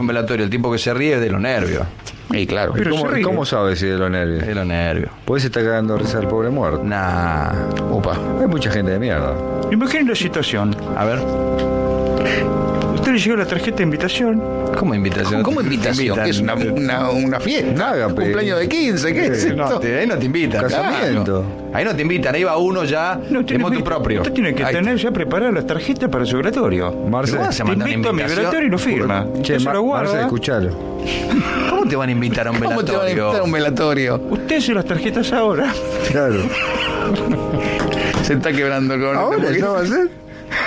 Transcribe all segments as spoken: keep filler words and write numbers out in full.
un velatorio, el tipo que se ríe es de los nervios. Y claro. Pero ¿Cómo, se ¿Cómo sabes si es de los nervios? De los nervios. Pues se está cagando a risa al pobre muerto. Nah. Opa. Hay mucha gente de mierda. Imaginen la situación. A ver. Usted le llegó la tarjeta de invitación. ¿Cómo invitación? ¿Cómo invitación? ¿Qué es una, una, una fiesta? Un ágape. ¿Cumpleaños de quince? ¿Qué es No, esto? te- ahí no te invitan. Casamiento. Claro. Ahí no te invitan, ahí va uno ya No, de tiene motu que- propio. Usted tiene que Ahí tener ya preparadas las tarjetas para su velatorio. Marce, ¿Cómo se Te manda una invito a mi invitación? velatorio y lo firma. Che, Usted se Ma- lo Marce, guarda. escuchalo. ¿Cómo te van a invitar a un ¿Cómo te van a velatorio? invitar a un velatorio? Usted hace las tarjetas ahora. Claro. Se está quebrando con... ¿Ahora ya va a ser?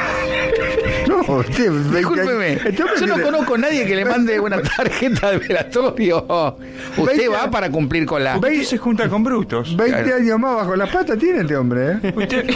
No, usted... Discúlpeme, este hombre yo no tiene- conozco a nadie que le mande una tarjeta de velatorio. Usted veinte va para cumplir con la... Usted se junta con brutos. veinte Claro. años más bajo la pata tiene este hombre, ¿eh? Usted...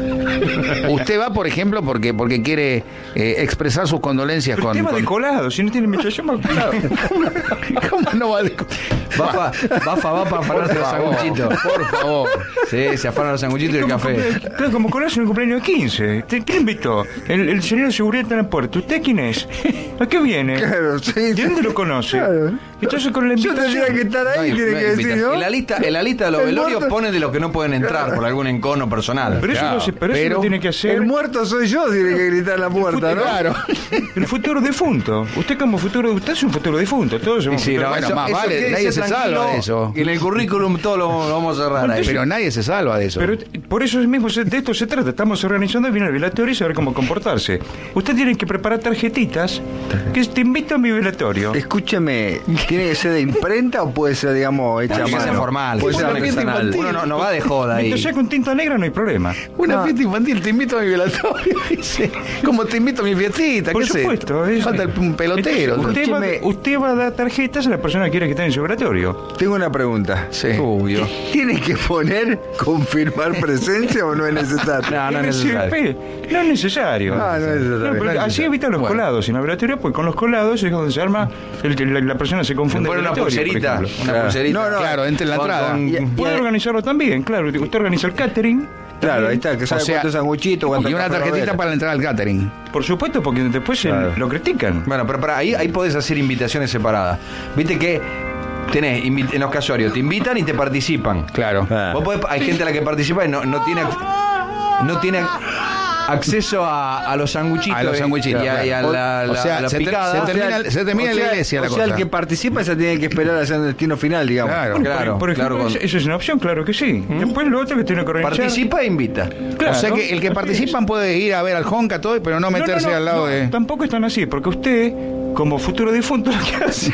Usted va, por ejemplo, porque porque quiere eh, expresar sus condolencias Pero con... usted va con- de colado, si no tiene invitación, va colado. ¿Cómo no va de... Bafa, bafa, va para afanarse los sanguchitos. Por favor. Sí, se afanan los sanguchitos y el Como café. cumple- Claro, como colado en el cumpleaños de quince. ¿Quién le invitó? El, el señor de seguridad está en la puerta. ¿Usted quién es? ¿A qué viene? Claro, sí. ¿De dónde lo conoce? Claro. Entonces con la Yo invitación... tendría que estar No ahí, hay- tiene no hay que decir, invitación. ¿no? En la lista, en la lista de los El velorios muerto- ponen de los que no pueden entrar por algún encono personal. Pero eso, Claro, no se, pero eso pero lo tiene que hacer El muerto soy yo, tiene que gritar en la puerta, ¿no? Claro. el futuro difunto. Usted como futuro... Usted es un futuro difunto. Todos Y somos sí, futuros no, bueno, eso- más eso vale, quédese nadie se salva tranquilo, de eso. que en el currículum todo lo, lo vamos a cerrar ahí. Pero nadie se salva de eso. Pero por eso mismo se- de esto se trata. Estamos organizando bien el velatorio y saber cómo comportarse. Usted tiene que preparar tarjetitas que te invito a mi velatorio. Escúcheme, ¿tiene que ser de imprenta o puede ser, digamos, hecha a Tiene que ser mano? formal, Puede tiene ser que ser fiesta artesanal. infantil. Uno no, no va de joda ahí. Mientras sea con tinta negra no hay problema. Una No. fiesta infantil, te invito a mi velatorio, dice. Como te invito a mi fiestita, Por ¿qué sé? supuesto. es- Falta el- un pelotero. Entonces, usted, va, Escúcheme. usted va a dar tarjetas a la persona que quiera que esté en su velatorio. Tengo una pregunta. Sí. Obvio. ¿Tiene que poner confirmar presencia o no es necesario? No, no es Sí, necesario. pe- No es necesario. Ah, no es necesario. No, pero No es así necesario. evitan los Bueno. colados en el velatorio, pues con los colados es donde se arma, el, que la, la persona se Le confunde. ponen el una velatorio, por pulserita. ejemplo. Una Claro. pulserita. No, no, Claro, entre en la Con- entrada. con- Y- Puede y- organizarlo también, claro. Usted organiza el catering. Claro, ahí está, que sabe O sea, cuántos sanguchitos, cuántos Y una café tarjetita Ravela. para la entrada al catering. Por supuesto, porque después se- Claro. lo critican. Bueno, pero para ahí, ahí podés hacer invitaciones separadas. Viste que tenés invi- en los casorios, te invitan y te participan. Claro. Ah. Vos podés- hay gente a la que participa y no, no tiene no tiene acceso a, a los sanguchitos A los y- sanguchitos, y a, y a claro. la, O la- sea, la se ter- picada. se termina- se termina o en la sea- iglesia la O sea, el cosa. que participa ya tiene que esperar hacia el destino final, digamos. Claro. Bueno, claro, por, por ejemplo, claro, con- eso, eso es una opción, claro que sí. Después lo otro que tiene que organizar. Participa e invita. Claro. O sea que el que Así participan puede ir a ver al Honka todo, pero no No, meterse no, no, al lado no, de... Tampoco es tan así, porque usted, como futuro difunto, lo que hace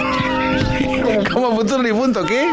¿Como futuro difunto qué?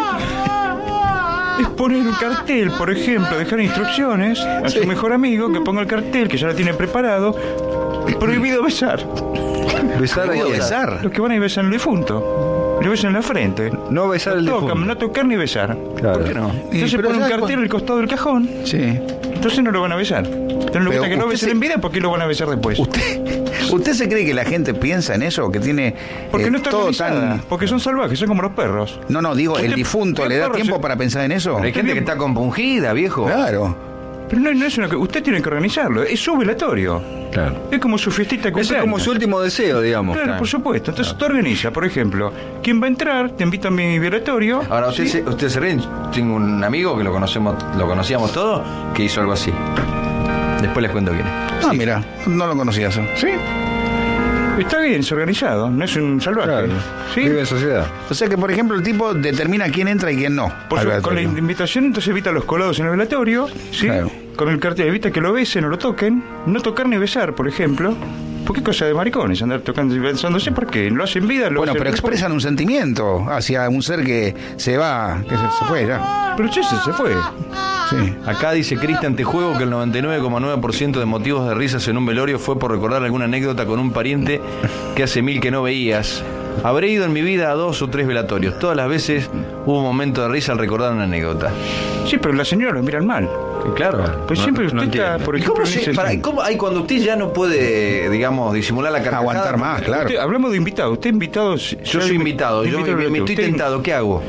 es poner un cartel, por ejemplo, dejar instrucciones a su mejor amigo que ponga el cartel, que ya lo tiene preparado. Prohibido besar. Besar Prohibido ahí. besar. Los que van a ir besan al difunto. Le besan en la frente. No besar el No tocan, difunto. no tocar ni besar. Claro. ¿Por qué no? Entonces pero pone un ya cartel al costado del cajón, Sí. entonces no lo van a besar. Entonces no le Pero gusta que no usted besen se- en vida, ¿por qué lo van a besar después? ¿Usted, ¿Usted se cree que la gente piensa en eso? Que tiene Porque eh, no está todo organizada, tan... porque son salvajes, son como los perros. No, no, digo, el Usted- difunto, usted ¿le da perro tiempo se- para pensar en eso? Pero hay gente que está compungida, viejo. Claro. Pero no, no es una que usted tiene que organizarlo, es su velatorio. Claro. Es como su fiestita de Ese es cumpleaños. como su último deseo, digamos. Claro, por supuesto. Entonces te organiza, por ejemplo, ¿quién va a entrar? Te invito a mi velatorio. Ahora, usted, ¿sí? se, usted se ríe. Tengo un amigo que lo conocemos, lo conocíamos todos, que hizo algo así. Después les cuento quién es. Ah, mira, no lo conocía eso. Sí. Está bien, es organizado, no es un salvaje. Claro. ¿Sí? Vive en sociedad. O sea que, por ejemplo, el tipo determina quién entra y quién no. Por al su- con la velatorio. invitación, entonces evita los colados en el velatorio, ¿sí? Claro. Con el cartel evita que lo besen o lo toquen, no tocar ni besar, por ejemplo. Porque es cosa de maricones andar tocando y besándose, porque lo hacen vida, lo Bueno, hacen pero después. expresan un sentimiento hacia un ser que se va, que se, se fue ya. Pero che, se, se fue. Sí. Acá dice Cristian Tejuego que el noventa y nueve coma nueve por ciento de motivos de risas en un velorio fue por recordar alguna anécdota con un pariente que hace mil que no veías. Habré ido en mi vida a dos o tres velatorios. Todas las veces hubo un momento de risa al recordar una anécdota. Sí, pero la señora lo miran mal. Claro. Pues No- siempre no usted está, entiendo. por ¿Y ejemplo, cómo, se, dice- para, ¿cómo hay cuando usted ya no puede, digamos, disimular la carcajada? Aguantar más, claro. Usted- hablamos de invitado. Usted invitado. Yo soy invitado, yo me, me estoy tentado, ¿qué hago?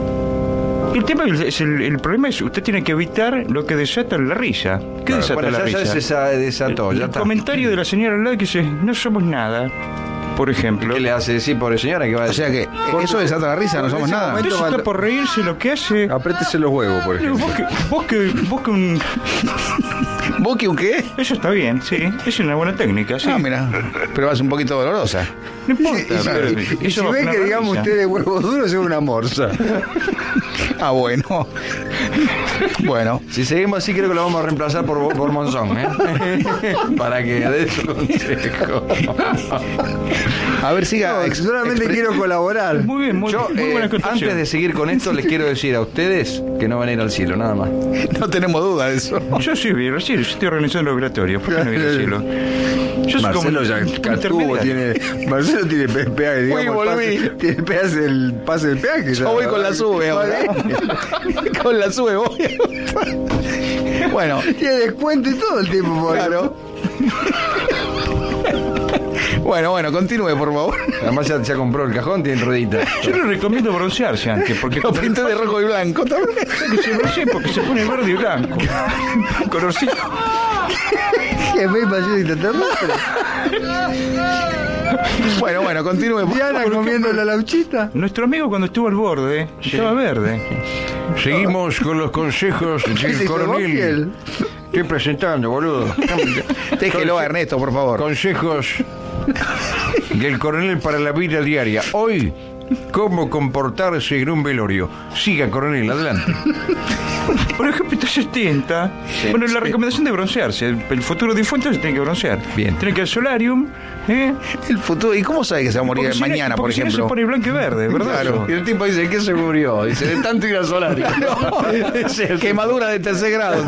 El tema es el, el problema es usted tiene que evitar lo que desata la risa. ¿Qué Claro, desata bueno, la ya, risa? ya se sa- desató, el ya el está. comentario de la señora al lado que dice, no somos nada. por ejemplo. ¿Qué le hace decir, pobre señora? Que va a O decir? sea que eso desata la risa, no somos ese nada. momento- Eso está por reírse lo que hace. Aprétese los huevos, por Digo, ejemplo. Vos que, vos que, vos que un... ¿Vos qué un qué? Eso está bien, sí. Es una buena técnica, sí. Ah, mira, pero va a ser un poquito dolorosa. No importa. Y si, pero y si eso va a ve poner que la digamos risa. usted de huevos duros es una morsa. Ah, bueno. Bueno. Si seguimos así, creo que lo vamos a reemplazar por, por Monzón, ¿eh? Para que dé su consejo. A ver, siga. No, ex- solamente expre- quiero colaborar. Muy bien, muy, Yo, muy eh, buena acotación. antes de seguir con esto, les quiero decir a ustedes que no van a ir al cielo, nada más. No tenemos duda de eso. Yo sí voy a ir al cielo, yo estoy organizando el operatorio. ¿Por qué no voy a ir al cielo? Yo soy como Marcelo ya un tuvo, intermediario. tiene, Marcelo tiene pe- peaje, digamos, Uy, el volví. pase, tiene peaje del pase del peaje. Yo voy con la sube ahora. Con la sube voy. Bueno, Tiene descuento y todo el tiempo, por claro. Bueno, bueno, continúe, por favor. Además ya, ya compró el cajón, tiene ruedita. Yo le recomiendo broncearse antes, porque Lo pinté de rojo y blanco también. que se broncee porque se pone verde y blanco. Colorcito. Que me pasó de extraterrestre. Bueno, bueno, continúe. por Diana favor. comiendo la lauchita. Nuestro amigo cuando estuvo al borde estaba verde. Seguimos con los consejos ¿Qué del se hizo, coronel. Boquiel? Estoy presentando, boludo. Déjelo a Ernesto, por favor. Consejos del coronel para la vida diaria. Hoy, cómo comportarse en un velorio. Siga, coronel, adelante. Por ejemplo, está setenta. Bueno, la recomendación de broncearse. El, el futuro difunto se tiene que broncear. Bien. Tiene que ir al solarium. ¿eh? El futuro. ¿Y cómo sabe que se va a morir Porque si no- mañana, por porque si no ejemplo? se pone blanco y verde, ¿verdad? Claro. Y el tipo dice, ¿qué se murió? Dice, de tanto ir al solario. Quemadura de tercer grado.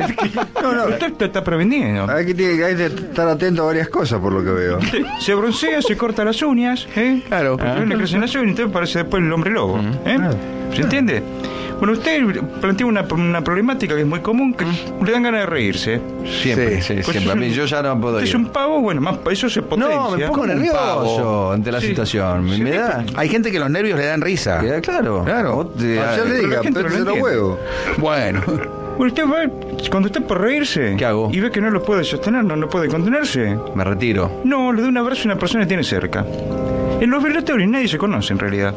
No, no. Usted está, está preveniendo. Hay que, tiene, hay que estar atento a varias cosas, por lo que veo. Se- Se broncea, se corta las uñas, ¿eh? Claro. Porque le crecen las uñas y entonces parece después el hombre lobo, ¿eh? ¿Se entiende? Bueno, usted plantea una, una problemática que es muy común, que le dan ganas de reírse. Siempre, Sí. sí, Pues siempre. A es mí un- yo ya no puedo Es ir. un pavo, bueno, más eso se potencia. No, me pongo Como un nervioso pavo. ante la Sí. situación. Me, Sí, me da. Hay gente que los nervios le dan risa. Queda claro. Claro. Vos te- Ah, ya le pero la diga, gente no lo aprétese los entiende. huevos. Bueno. Bueno, usted va, cuando está por reírse, ¿Qué hago? y ve que no lo puede sostener, no, no puede contenerse, Me retiro. no, le da un abrazo a una persona que tiene cerca. En los velatorios nadie se conoce en realidad.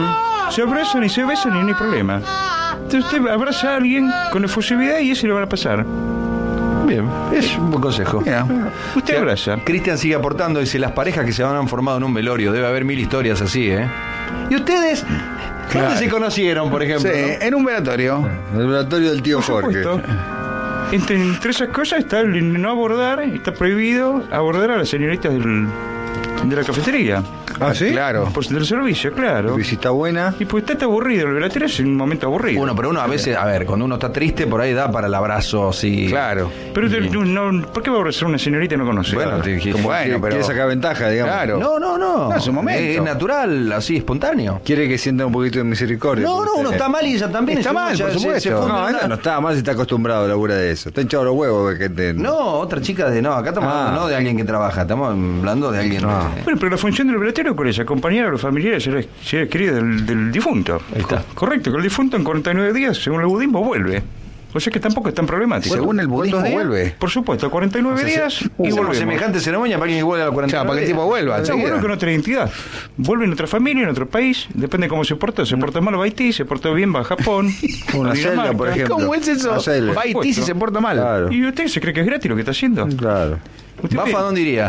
Se abrazan y se besan y no hay problema. Entonces usted abraza a alguien con efusividad y ese le va a pasar. Bien, es un buen consejo. Mira. Usted abraza. Cristian sigue aportando, dice, las parejas que se han formado en un velorio, debe haber mil historias así, ¿eh? ¿Y ustedes? ¿Dónde Claro. se conocieron, por ejemplo? Sí, no? en un velatorio. El laboratorio del tío Por Jorge. supuesto. Entre, entre esas cosas está el no abordar, está prohibido abordar a las señoritas del, de la cafetería. ¿Ah, sí? Claro. Por del servicio, claro. Y si está buena. Y pues usted está aburrido, el velatorio es un momento aburrido. Bueno, pero uno a veces, a ver, cuando uno está triste, por ahí da para el abrazo, sí. Claro. Pero usted no, no- ¿por qué va a abrazar a una señorita que no conoce? Bueno, te dijiste. Bueno, Quiere- pero- Quiere sacar ventaja, digamos. Claro. No, no, no. No, es un momento. Es natural, así, espontáneo. Quiere que sienta un poquito de misericordia. No, por no, usted. uno está mal y ella también. Está si uno mal, ya por se- supuesto. se funde No, en ella una- no está más si está acostumbrado a labura de eso. Está hinchado los huevos que te... No, otra chica de. No, acá estamos Ah. hablando no de alguien que trabaja, estamos hablando de alguien. Ah. eh, Bueno, pero la función del velatorio, ¿cuál es? Acompañar a los familiares y seres, seres queridos del, del difunto. Ahí está. Correcto, que el difunto en cuarenta y nueve días, según el budismo, vuelve. O sea que tampoco es tan problemático. Según el budismo ¿cuántos días? vuelve. Por supuesto, cuarenta y nueve días y Hacemos volvemos. semejante ceremonia para alguien que vuelva a la cuarenta. Claro, para que el tipo vuelva. Está enseguida. bueno con otra identidad. Vuelve en otra familia, en otro país. Depende cómo se portó. Se portó mal va a Haití, se portó bien va a Japón. Una a celda, Dinamarca. por ejemplo. ¿Cómo es eso? Una celda. Va a Haití si se porta mal. Claro. ¿Y usted se cree que es gratis lo que está haciendo? Claro. ¿Usted ¿Bafa ve? dónde iría?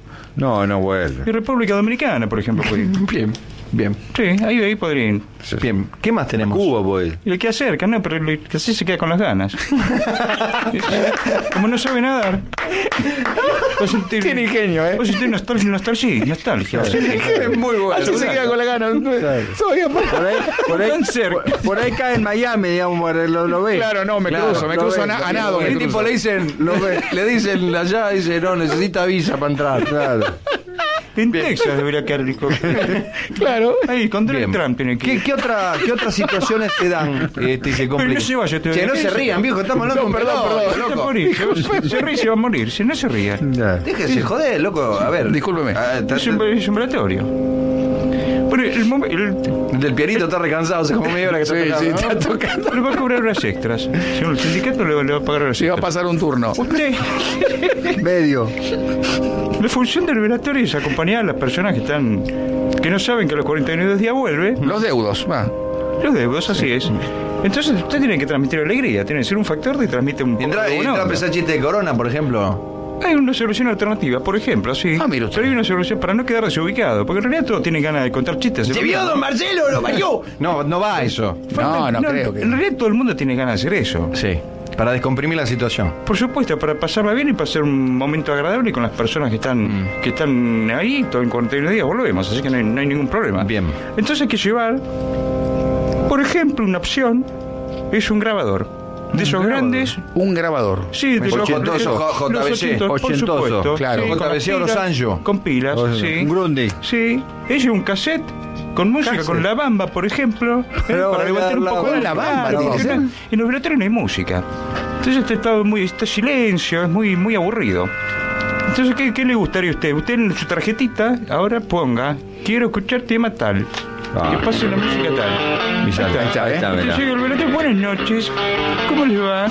No, no vuelve. Y República Dominicana, por ejemplo. puede ir. Bien, bien, Sí, ahí, ahí podría ir. bien. ¿Qué más tenemos? Cuba, voy. Y le queda cerca, ¿no? Pero le- que así se queda con las ganas. Como no sabe nadar. Va a sentir- Tiene ingenio, ¿eh? va a sentir nostalgia, nostalgia. nostalgia. Es muy bueno. Así se queda con la gana. Todavía Por ahí, por ahí, Tan cerca. por, por ahí cae en Miami, digamos, lo, lo ve. Claro, no, me Claro, cruzo, me lo cruzo ve, a, na- lo a ve. nado. me El cruzo. tipo le dicen, lo ve- le dicen allá, dice, no, necesita visa para entrar. Claro. En Texas debería quedar el helicóptero. Claro. Ahí, con Donald Bien. Trump tiene que ¿Qué, ir. qué, otra, ¿Qué otras situaciones te dan este, y se Pero complican? no se vaya, te- Che, no se rían, viejo, estamos hablando No, con perdón, pelota, perdón, Se va a loco. morir, se, va- se ríe y se va a morir. Si no se ría. Ya. Déjese joder, loco. A ver. Discúlpeme. Ah, ta- Es un, es un velatorio. Bueno, el, mom- el- Del pianito está recansado, hace como media hora que está Sí, tocando, sí, ¿no? está tocando. Le va a cobrar horas extras. Según el sindicato le, le va a pagar horas Se va a extras. pasar un turno. Usted, Medio. la función del velatorio es acompañar a las personas que están, que no saben que a los cuarenta y nueve días vuelve. Los deudos, va. Los deudos, así es. Entonces usted tiene que transmitir alegría, tiene que ser un factor de transmitir un Y poco entra, de y buena entra a onda. empezar chiste de corona, por ejemplo. Hay una solución alternativa, por ejemplo, sí. Ah, mira usted. Pero hay una solución para no quedar desubicado, porque en realidad todos tienen ganas de contar chistes. ¿Se vio, don Marcelo? ¿Lo valió? No, no va eso. No, no creo que. En realidad todo el mundo tiene ganas de hacer eso. Sí, para descomprimir la situación. Por supuesto, para pasarla bien y pasar un momento agradable con las personas que están Mm. que están ahí, todo en cuarenta y nueve días volvemos, así que no hay, no hay ningún problema. Bien. Entonces hay que llevar, por ejemplo, una opción es un grabador. De esos grabador. grandes. Un grabador. Sí, de los Ochentoso, J- los JVC. ochentos, por Ochentoso, supuesto. claro. Sí, con J V C las o los pilas, Sanyo. Con pilas, O sea, sí. un Grundy. Sí. Es un cassette con música, Cassette. con la bamba, por ejemplo. ¿eh? Pero para levantar un la- poco con el la bamba, claro, tiene porque que ser. no- en los velatorios no hay música. Entonces este está muy, este silencio, es muy, muy aburrido. Entonces, ¿qué, ¿qué le gustaría a usted? Usted en su tarjetita ahora ponga, quiero escuchar tema tal. Ah. Que pase la música tal. Y ya está, ahí está, ¿eh? mirá. Entonces llega el velatorio, buenas noches, ¿cómo les va?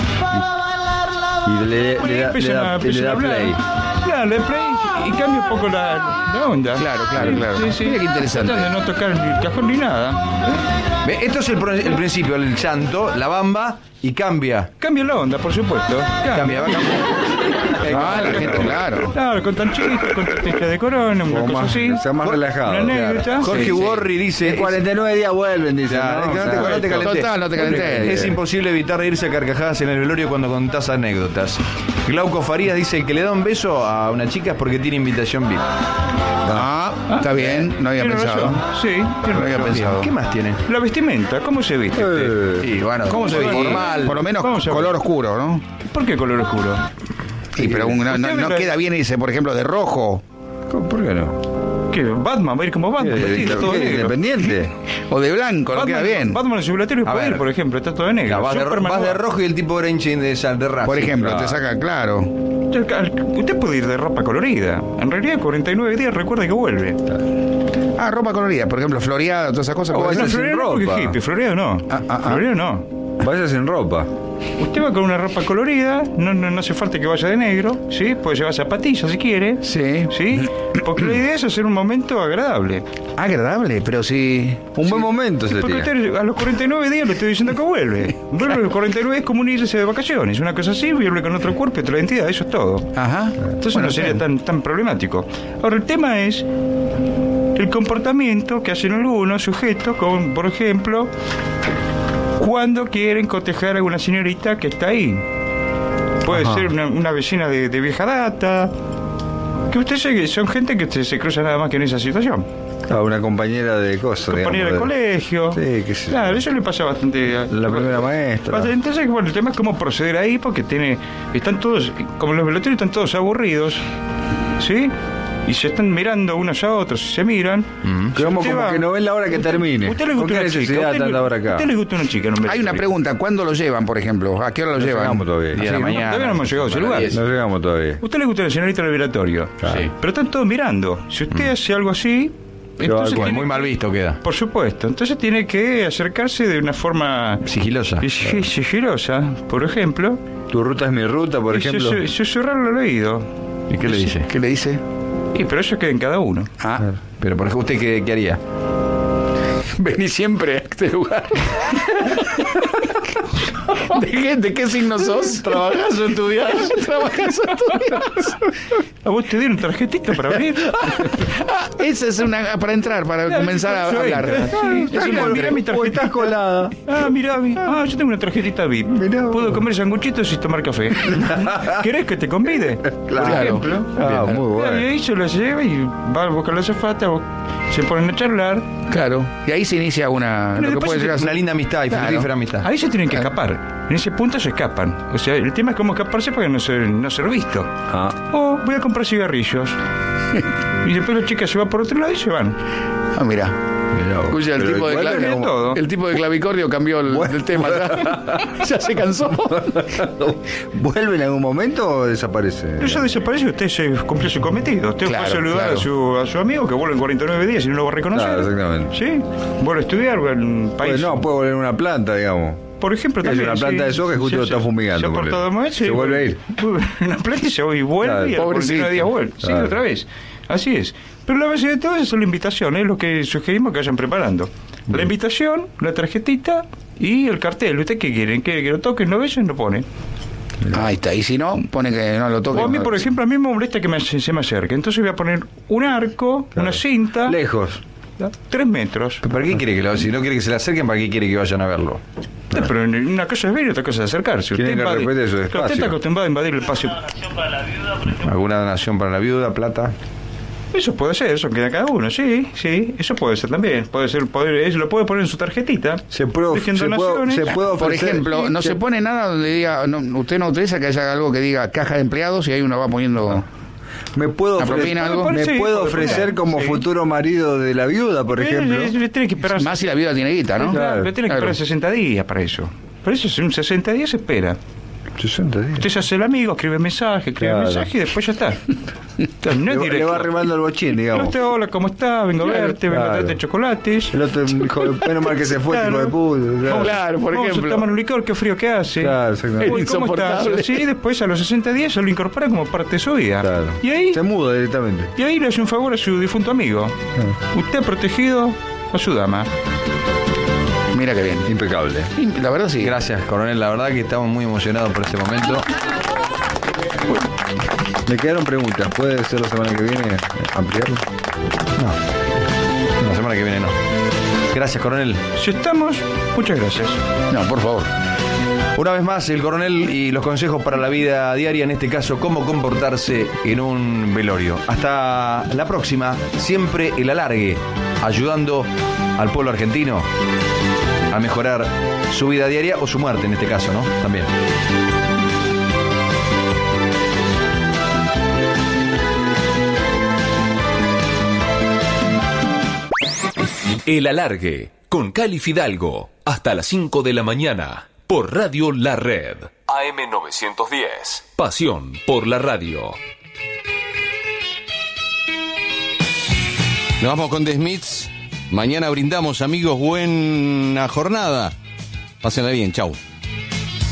Y le, Bueno, le da, le empiezan a, da, le empiezan a da hablar. play. Claro, le da play y cambia un poco la, la onda. Claro, claro, Sí, claro. Sí, sí. Mira qué interesante. Tratan de no tocar el cajón ni nada. Ve, esto es el, pro- el principio, el llanto, la bamba y cambia. Cambia la onda, por supuesto. Cambia, va cambiando. Ah, la gente, claro. Claro, con tan chistes, con tantita de corona, una Como cosa más- así. sea más Una relajado, anécdota. claro. Jorge Sí, sí. Worry dice... En cuarenta y nueve días vuelven, dice. Claro, ¿no? es que no te- Claro. no te calentés. Total, no te calentés. Es imposible evitar reírse a carcajadas en el velorio cuando contás anécdotas. Glauco Farías dice: el que le da un beso a una chica es porque tiene invitación V I P. Ah, está bien, no había Tiene pensado. razón. Sí, tiene No había razón. pensado. ¿Qué más tiene? La vestimenta, ¿cómo se viste usted? Eh, Y bueno, ¿Cómo se ve? Formal. Por lo menos Vamos a ver. color oscuro, ¿no? ¿Por qué color oscuro? Sí, pero un- no, no- Usted no ve- queda bien irse, por ejemplo, de rojo ¿cómo? ¿Por qué no? ¿Qué? ¿Batman? ¿Va a ir como Batman? ¿Qué, vestido, todo qué, negro. independiente? o de blanco, no Batman, queda bien. Batman en su velatorio A puede ir, ver. por ejemplo, está todo de negro. Claro, vas, de, ro- Superman vas no de va. rojo y el tipo era hincha de, Sa- de Racing. Por ejemplo, Claro. te saca claro. Usted, usted puede ir de ropa colorida. En realidad, cuarenta y nueve días, recuerde que vuelve. Ah, ropa colorida, por ejemplo, floreada, todas esas cosas. O puede esa ser. sin Floreado no, porque ropa. hippie, floreado no. Ah, ah, ah. Floreado no. Vaya sin ropa. Usted va con una ropa colorida, no, no, no hace falta que vaya de negro, ¿sí? Puede llevar zapatillas si quiere, Sí. ¿sí? Porque la idea es hacer un momento agradable. Agradable, pero sí. Un buen momento se Porque tiene. usted a los cuarenta y nueve días le estoy diciendo que vuelve. Vuelve a los cuarenta y nueve es como un irse de vacaciones, una cosa así, vuelve con otro cuerpo y otra identidad, eso es todo. Ajá. Entonces Bueno, no sería sí. tan, tan problemático. Ahora, el tema es el comportamiento que hacen algunos sujetos, como por ejemplo, cuando quieren cotejar a una señorita que está ahí. Puede Ajá. ser una, una vecina de, de vieja data, que usted sabe que son gente que se, se cruza nada más que en esa situación. Ah, una compañera de cosas. Compañera de colegio. Sí, qué sé yo. Claro, eso le pasa bastante a La primera maestra. Bastante. Entonces, bueno, el tema es cómo proceder ahí, porque tiene, están todos, como los velatorios están todos aburridos, ¿sí? Y se están mirando unos a otros, y se miran. Mm. Si Como, usted como va- que no ven la hora que termine. ¿Usted le ¿Con gusta qué una chica? necesidad ¿Usted le- tanta hora acá? ¿Usted le gusta una chica en un Hay velatorio? una pregunta, ¿cuándo lo llevan, por ejemplo? ¿A qué hora lo No llevan? llegamos todavía. Día de la Sí, mañana. todavía no hemos llegado a ese lugar. diez. No llegamos todavía. ¿Usted le gusta la señorita del velatorio? Claro. Sí. Pero están todos mirando. Si usted hace algo así, va entonces al cual. tiene- Muy mal visto queda. por supuesto. Entonces tiene que acercarse de una forma Sigilosa. sig- sigilosa, por ejemplo, Tu ruta es mi ruta, por y ejemplo. susu- susurrarle al oído. ¿Y qué le dice? ¿Qué le dice? Y pero eso queda en cada uno. Ah, Pero por ejemplo, ¿usted qué, qué haría? vení siempre a este lugar. ¿De qué, de qué signo sos? ¿Trabajás o estudiás? ¿Trabajás o estudias? ¿A vos te dieron tarjetita para venir? Ah, esa es una para entrar, para comenzar a Eso hablar. entra. Sí, Es mira, una- mirá mi tarjetita colada. Ah, mirá, mi- ah, yo tengo una tarjetita V I P. Mirá vos. Puedo comer sanguchitos y tomar café. ¿Querés que te convide? Claro. Por ejemplo. Ah, muy Y bueno. ahí se lo lleva y va a buscar la azafata, vos- se ponen a charlar. Claro. Y ahí se inicia una. Pero Lo que después puede se- llegar a ser- Una linda amistad y Claro. fructífera amistad. Ahí se tienen que escapar. En ese punto se escapan. O sea, el tema es cómo escaparse para no ser, no ser visto. Ah. O voy a comprar cigarrillos. Y después la chica se va por otro lado y se van. Ah, mira. Escucha, el Pero tipo, de igual clavi- era como- todo. el tipo de clavicordio cambió el, Bueno. el tema. Ya, ya se cansó. ¿Vuelve en algún momento o desaparece? Eso desaparece, usted se cumplió su cometido. Usted Claro, puede saludar claro. a, su, a su amigo que vuelve en cuarenta y nueve días y no lo va a reconocer. Claro, exactamente. ¿Sí? Vuelve a estudiar en un país. Pues no, puede volver en una planta, digamos. Por ejemplo, Es también. una planta sí. de soja y justo Sí, lo está sí. fumigando, Se ha ponele. portado mal, Se vuelve a ir. Una planta y se va y vuelve Claro, y a los cuarenta y nueve días vuelve. Sí, Claro. otra vez. Así es. Pero la base de todo es la invitación, es lo que sugerimos que vayan preparando. La invitación, la tarjetita y el cartel. ¿Usted qué quieren? ¿Quiere que lo toquen, lo besen, lo pone? Ahí está. Y si no, pone que no lo toque. O a mí, por ejemplo, a mí me molesta que me, se me acerque. Entonces voy a poner un arco, Claro. una cinta, Lejos. tres metros. ¿Para qué quiere que lo Si no quiere que se le acerquen, ¿para qué quiere que vayan a verlo? Eh, Pero en- una cosa es ver y otra cosa es acercarse. Tiene que invade- respetar su Claro, espacio. usted está acostumbrado a invadir el espacio. ¿Alguna donación para la viuda, plata? Eso puede ser, eso queda cada uno, sí, sí, eso puede ser también. Puede ser, poder, eso lo puede poner en su tarjetita. Se puede, Dejen se puede, donaciones. se puede Por ofrecer. ejemplo, no se pone nada donde diga, no, usted no utiliza que haya algo que diga caja de empleados y ahí uno va poniendo. Me puedo ¿La ofrecer, propina algo? me Sí, puedo puede ofrecer poner, como sí. futuro marido de la viuda, por Eh, ejemplo. eh, eh, tiene que esperar, Más si la viuda tiene guita, ¿no? Claro. pero tiene que claro. esperar sesenta días para eso. Por eso, en sesenta días se espera. sesenta días. Usted se hace el amigo, escribe mensaje, escribe Claro. mensaje y después ya está. Entonces, no es Le, le directo. va arrimando el bochín, No digamos. te, hola, ¿cómo está? Vengo a Claro, verte, vengo a claro. darte chocolates. El otro dijo, menos mal que se fue, Claro. hijo de puta. Claro. Claro, por Vamos ejemplo. a tomar un licor, qué frío que hace. Claro, exactamente. Uy, ¿cómo estás? Insoportable. Sí, después a los sesenta días se lo incorpora como parte de su vida. Claro. Y ahí, Se muda directamente. y ahí le hace un favor a su difunto amigo. Usted ha protegido a su dama. Mira qué bien. Impecable. Y la verdad sí. Gracias, coronel. La verdad que estamos muy emocionados por este momento. Me quedaron preguntas. ¿Puede ser la semana que viene eh, ampliarlo? No, la semana que viene no. Gracias, coronel. Si estamos, muchas gracias. No, por favor. Una vez más, el coronel y los consejos para la vida diaria, en este caso, cómo comportarse en un velorio. Hasta la próxima, siempre el alargue, ayudando al pueblo argentino a mejorar su vida diaria o su muerte, en este caso, ¿no? También. El Alargue, con Cali Fidalgo, hasta las cinco de la mañana, por Radio La Red. A M novecientos diez. Pasión por la radio. Nos vamos con The Smiths. Mañana brindamos, amigos. Buena jornada. Pásenla bien. Chau.